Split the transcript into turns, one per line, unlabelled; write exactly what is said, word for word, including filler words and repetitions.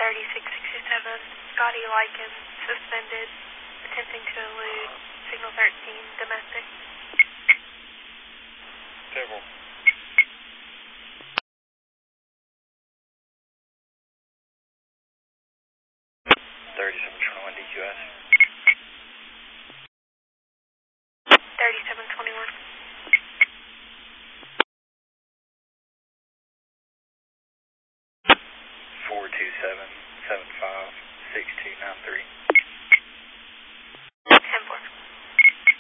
thirty-six sixty-seven, Scotty Lykin, suspended, attempting to elude, signal thirteen, domestic.